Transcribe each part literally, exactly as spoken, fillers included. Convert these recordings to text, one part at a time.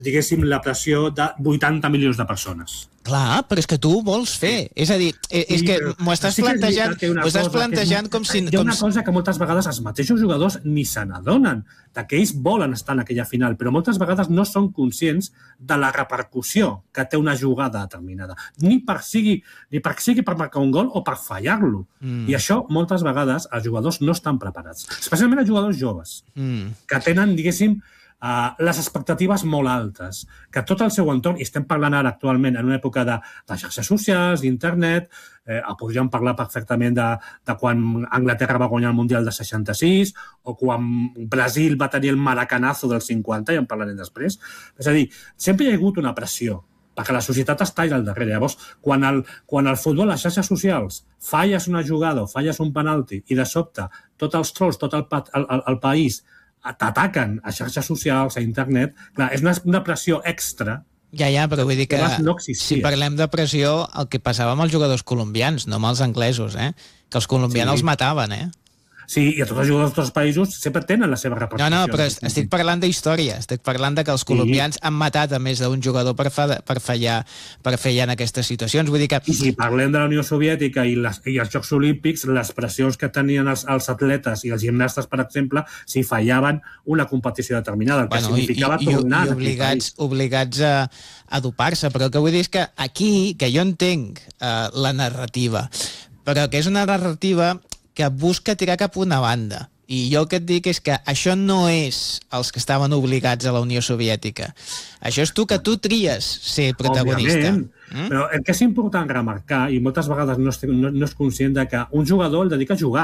diguéssim, la pressió de vuitanta milions de persones. Clar, però és que tu ho vols fer. Sí. És a dir, és sí, que m'ho estàs sí plantejant, m'ho estàs plantejant com si... Hi ha una cosa que moltes vegades els mateixos jugadors ni se n'adonen, que ells volen estar en aquella final, però moltes vegades no són conscients de la repercussió que té una jugada determinada, ni per sigui, ni per sigui per marcar un gol o per fallar-lo. Mm. I això, moltes vegades, els jugadors no estan preparats. Especialment els jugadors joves, mm. que tenen, diguéssim, Uh, les expectatives molt altes, que tot el seu entorn, i estem parlant ara actualment en una època de, de xarxes socials, d'internet, eh, podríem parlar perfectament de, de quan Anglaterra va guanyar el Mundial de seixanta-sis, o quan Brasil va tenir el maracanazo del cinquanta, ja en parlarem després. És a dir, sempre hi ha hagut una pressió, perquè la societat està allà al darrere. Llavors, quan el, quan el futbol, les xarxes socials, falles una jugada o falles un penalti, i de sobte tots els trolls, tot el, el, el, el país t'ataquen a xarxes socials, a internet, clar, és una, una pressió extra. Ja, ja, però vull dir que, que no si parlem de pressió, el que passava amb els jugadors colombians, no amb els anglesos, eh? Que els colombians sí. els mataven, eh? Sí, i a tots els jugadors de tots els països sempre tenen la seva repercussió. No, no, però estic parlant d'història, estic parlant de que els colombians sí. han matat a més d'un jugador per, fa, per, fallar, per fallar en aquestes situacions. Vull dir que... I si parlem de la Unió Soviètica i, les, i els Jocs Olímpics, les pressions que tenien els, els atletes i els gimnastes, per exemple, si fallaven una competició determinada, el que bueno, significava i, i, tornar... I obligats, obligats a, a dopar-se, però el que vull dir és que aquí, que jo entenc uh, la narrativa, però que és una narrativa que busca tirar cap a una banda. I jo el que et dic és que això no és els que estaven obligats a la Unió Soviètica. Això és tu que tu tries ser protagonista. Mm? Però el que és important remarcar, i moltes vegades no és, no, no és conscient de que un jugador el dedica a jugar.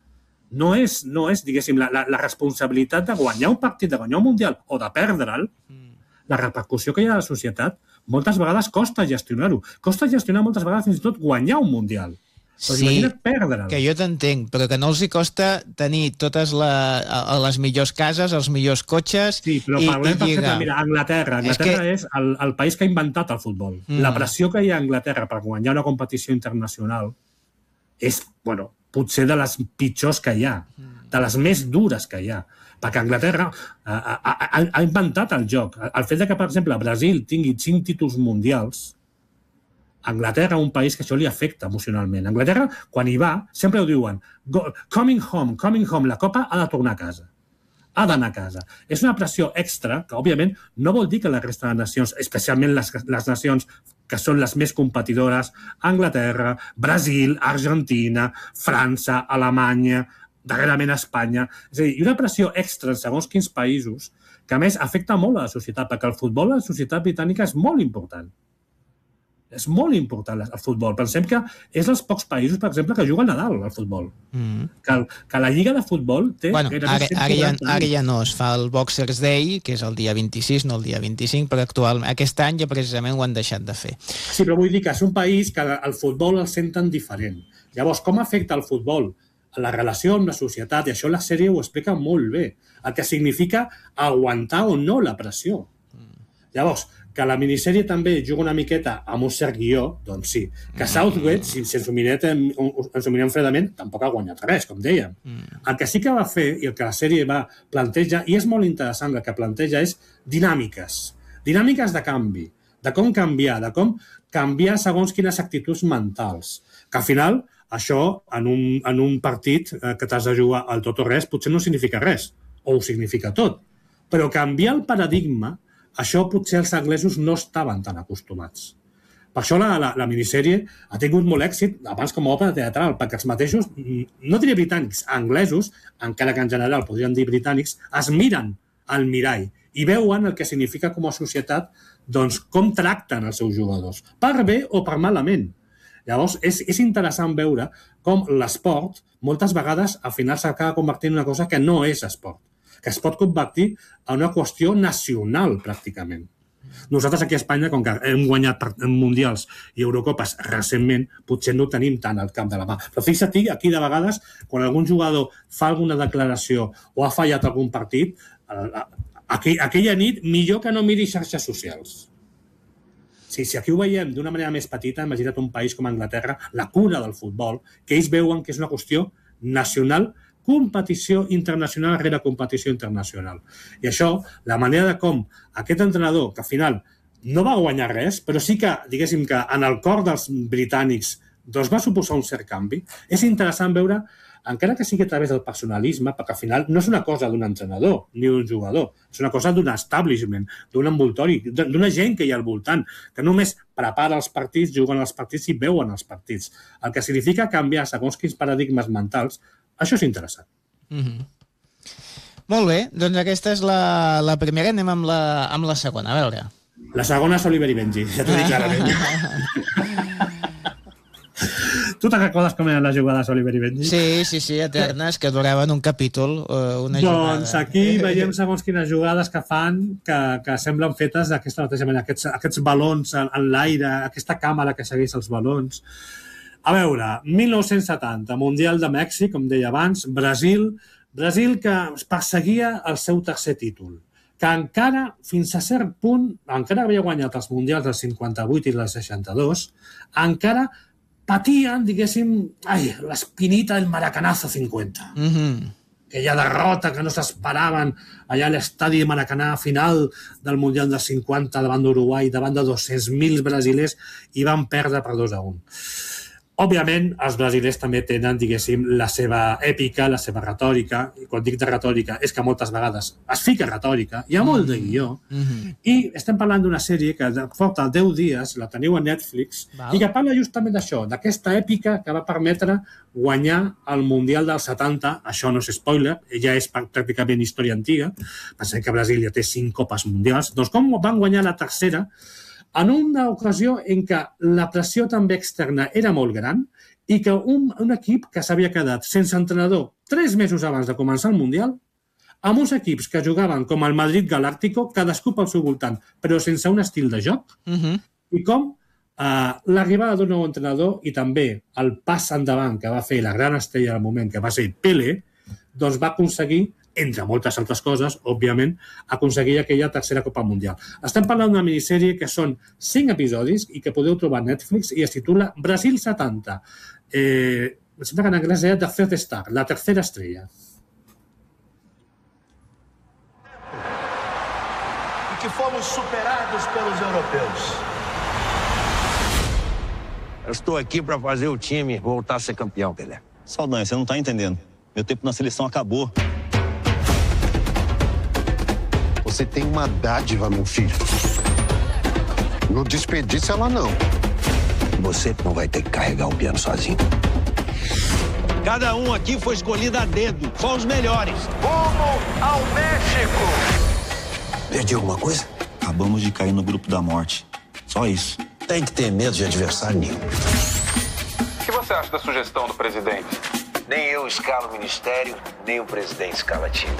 No és, no és diguéssim, la, la, la responsabilitat de guanyar un partit, de guanyar un mundial o de perdre'l, mm. la repercussió que hi ha a la societat, moltes vegades costa gestionar-ho. Costa gestionar moltes vegades fins i tot guanyar un mundial. Però sí, que jo t'entenc, però que no els hi costa tenir totes la, les millors cases, els millors cotxes sí, però i, parlem i lligar. Mira, Anglaterra, Anglaterra és, que... és el, el país que ha inventat el futbol. Mm. La pressió que hi ha a Anglaterra per guanyar una competició internacional és, bueno, potser de les pitjors que hi ha, de les més dures que hi ha. Perquè Anglaterra ha, ha, ha inventat el joc. El fet de que, per exemple, Brasil tingui cinc títols mundials, Anglaterra, un país que això li afecta emocionalment. Anglaterra, quan hi va, sempre ho diuen, go, coming home, coming home, la Copa ha de tornar a casa. Ha d'anar a casa. És una pressió extra que, òbviament, no vol dir que la resta de nacions, especialment les, les nacions que són les més competidores, Anglaterra, Brasil, Argentina, França, Alemanya, darrerament Espanya, és a dir, una pressió extra en segons quins països que, a més, afecta molt a la societat, perquè el futbol a la societat britànica és molt important. És molt important el futbol. Pensem que és dels pocs països, per exemple, que juguen a dalt al futbol. Mm. Que, el, que la lliga de futbol té... Bueno, ara, ara, ja, ara ja no es fa el Boxers Day, que és el dia vint-i-sis, no el dia vint-i-cinc, però actualment, aquest any ja precisament ho han deixat de fer. Sí, però vull dir que és un país que el futbol el senten diferent. Llavors, com afecta el futbol a la relació amb la societat? I això la sèrie ho explica molt bé. El que significa aguantar o no la pressió. Mm. Llavors, que la minissèrie també juga una miqueta amb un cert guió, doncs sí. Que Southgate, si, si ens ho mirem, ens ho mirem fredament, tampoc ha guanyat res, com dèiem. Mm. El que sí que va fer, i el que la sèrie va plantejar, i és molt interessant el que planteja, és dinàmiques. Dinàmiques de canvi, de com canviar, de com canviar segons quines actituds mentals. Que al final, això, en un, en un partit que t'has de jugar al tot o res, potser no significa res, o ho significa tot. Però canviar el paradigma, això potser els anglesos no estaven tan acostumats. Per això la, la, la minissèrie ha tingut molt èxit abans com a òpera teatral, perquè els mateixos, no diré britànics, anglesos, encara que en general podrien dir britànics, es miren al mirall i veuen el que significa com a societat doncs, com tracten els seus jugadors, per bé o per malament. Llavors, és, és interessant veure com l'esport moltes vegades al final s'acaba convertint en una cosa que no és esport, que es pot convertir en una qüestió nacional, pràcticament. Nosaltres aquí a Espanya, com que hem guanyat mundials i Eurocopes recentment, potser no tenim tant al cap de la mà. Però fixa't, aquí de vegades, quan algun jugador fa alguna declaració o ha fallat algun partit, aquell, aquella nit millor que no miri xarxes socials. Sí, si aquí ho veiem d'una manera més petita, imagina't un país com Anglaterra, la cura del futbol, que ells veuen que és una qüestió nacional competició internacional rere competició internacional. I això, la manera de com aquest entrenador, que al final no va guanyar res, però sí que, diguéssim que en el cor dels britànics doncs va suposar un cert canvi, és interessant veure, encara que sigui a través del personalisme, perquè al final no és una cosa d'un entrenador ni d'un jugador, és una cosa d'un establishment, d'un envoltori, d'una gent que hi ha al voltant, que només prepara els partits, juguen els partits i veuen els partits. El que significa canviar segons quins paradigmes mentals, això és interessant. Mm-hmm. Molt bé, doncs aquesta és la, la primera, anem amb la, amb la segona, a veure. La segona és Oliver i Benji, ja t'ho dic clarament. Tu te'n recordes com eren les jugades Oliver i Benji? Sí, sí, sí, eternes, que duraven un capítol, una jugada. Doncs aquí veiem segons quines jugades que fan que, que semblen fetes d'aquesta mateixa manera. Aquests, aquests balons en, en l'aire, aquesta càmera que segueix els balons. A veure, mil nou-cents setanta, Mundial de Mèxic, com deia abans, Brasil, Brasil que perseguia el seu tercer títol, que encara, fins a cert punt, encara havia guanyat els Mundials del cinquanta-vuit i del seixanta-dos, encara patien, diguéssim, ai, l'espinita del Maracanazo cinquanta. Mm-hmm. Aquella derrota que no s'esperaven allà a l'estadi de Maracanà final del Mundial del cinquanta davant d'Uruguai, davant de dos-cents mil brasilers, i van perdre per dos a un. Òbviament, els brasilers també tenen, diguéssim, la seva èpica, la seva retòrica, i quan dic de retòrica és que moltes vegades es fica retòrica, hi ha molt de guió, mm-hmm. i estem parlant d'una sèrie que porta deu dies, la teniu a Netflix, val, i que parla justament d'això, d'aquesta èpica que va permetre guanyar el Mundial del setanta, això no és spoiler, ja és pràcticament història antiga, pensem que Brasil ja té cinc copes mundials, doncs com van guanyar la tercera, en una ocasió en què la pressió també externa era molt gran i que un, un equip que s'havia quedat sense entrenador tres mesos abans de començar el Mundial, amb uns equips que jugaven com el Madrid Galáctico, cadascú pel seu voltant, però sense un estil de joc, uh-huh. i com eh, l'arribada d'un nou entrenador i també el pas endavant que va fer la gran estrella del moment, que va ser Pelé, doncs va aconseguir, entre moltes altres coses, òbviament, aconseguir aquella tercera Copa Mundial. Estem parlant d'una minissèrie que són cinc episodis i que podeu trobar a Netflix i es titula Brasil setanta. Eh, em sembla que en anglès era The Third Star, la tercera estrella. E que fomos superados pelos europeus. Eu estou aqui para fazer o time voltar a ser campeão, Pelé. Saldanha, você não tá entendendo. Meu tempo na seleção acabou. Você tem uma dádiva, meu filho. Não desperdiça ela, não. Você não vai ter que carregar o piano sozinho. Cada um aqui foi escolhido a dedo. Só os melhores. Rumo ao México. Perdi alguma coisa? Acabamos de cair no grupo da morte. Só isso. Tem que ter medo de adversário nenhum. O que você acha da sugestão do presidente? Nem eu escalo o ministério, nem o presidente escala time.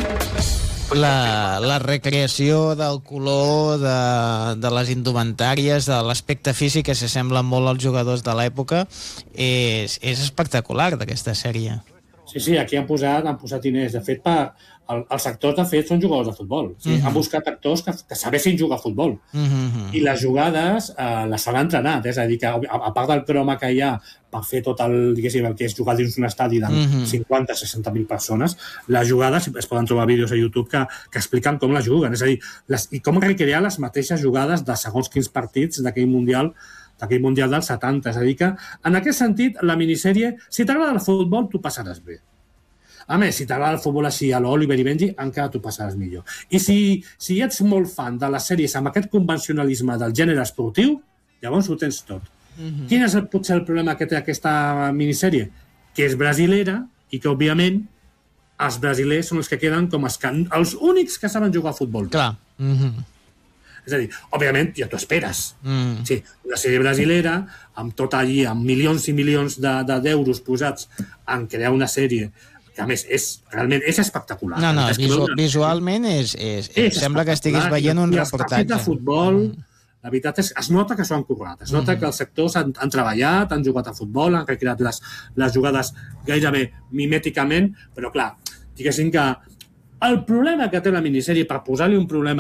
La, la recreació del color, de, de les indumentàries, de l'aspecte físic que s'assemblen molt als jugadors de l'època, és, és espectacular d'aquesta sèrie. Sí, sí, aquí han posat, han posat diners. De fet, per, el, els actors, de fet, són jugadors de futbol. O sigui, mm-hmm. Han buscat actors que, que sabessin jugar a futbol. Mm-hmm. I les jugades eh, les han entrenat. És a dir, que a, a part del croma que hi ha per fer tot el, diguéssim, el que és jugar dins un estadi de mm-hmm. cinquanta a seixanta mil persones, les jugades, es poden trobar vídeos a YouTube que, que expliquen com les juguen. És a dir, les, i com recrear les mateixes jugades de segons quins partits d'aquell Mundial d'aquell Mundial del setanta. És a dir que, en aquest sentit, la minissèrie, si t'agrada el futbol, tu passaràs bé. A més, si t'agrada el futbol així, a l'Oliver i Benji, encara tu passaràs millor. I si, si ets molt fan de les sèries amb aquest convencionalisme del gènere esportiu, llavors ho tens tot. Mm-hmm. Quin és el, potser el problema que té aquesta minissèrie? Que és brasilera i que, òbviament, els brasilers són els que queden com els, que, els únics que saben jugar a futbol. Clar. Mm-hmm. És a dir, òbviament, ja t'ho esperes. Mm. Sí, la sèrie brasilera, amb tot allí, amb milions i milions de, de, d'euros posats en crear una sèrie que, a més, és, realment és espectacular. No, no, és visu una... visualment és, és, és sembla que estiguis veient un reportatge. Els partits de futbol, mm. la veritat és es nota que s'ho han currat, es nota mm. que els sectors han, han treballat, han jugat a futbol, han recreat les, les jugades gairebé mimèticament, però clar, diguéssim que el problema que té la minissèrie, per posar-li un problema